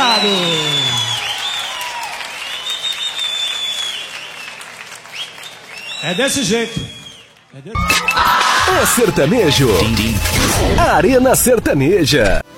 obrigado. É desse jeito. O sertanejo. Arena Sertaneja.